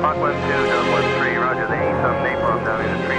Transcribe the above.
Hawk 1-2, Dub 1-3, roger, the A-sub Napalm down in the